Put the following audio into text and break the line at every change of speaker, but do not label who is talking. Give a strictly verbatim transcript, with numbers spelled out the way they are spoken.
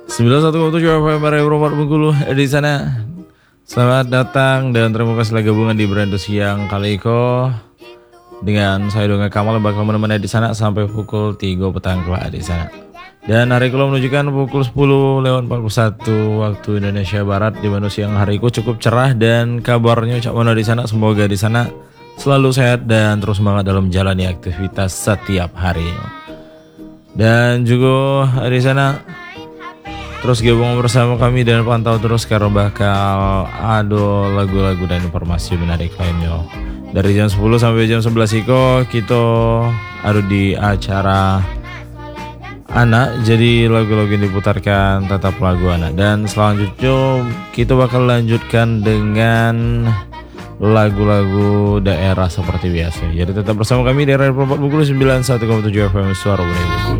sembilan puluh satu koma tujuh F M Radio Romat Bengkulu di sana. Selamat datang dan terima kasih telah gabungan di Brando Siang kali Iko. Dengan saya Donga Kamal bakal menemani di sana sampai pukul tiga petang kelak di sana. Dan hari kalau menunjukkan pukul sepuluh lewat empat puluh satu waktu Indonesia Barat, di mana siang hariku cukup cerah dan kabarnya Cak Mono di sana semoga di sana selalu sehat dan terus semangat dalam menjalani aktivitas setiap hari. Dan juga di sana terus gabung bersama kami dan pantau terus karena bakal ada lagu-lagu dan informasi menarik lainnya. Dari jam sepuluh sampai jam sebelas Iko kita ada di acara anak, jadi lagu-lagu yang diputarkan tetap lagu anak. Dan selanjutnya kita bakal lanjutkan dengan lagu-lagu daerah seperti biasa. Jadi tetap bersama kami di Radio Bengkulu sembilan puluh satu koma tujuh F M Suara Bengkulu.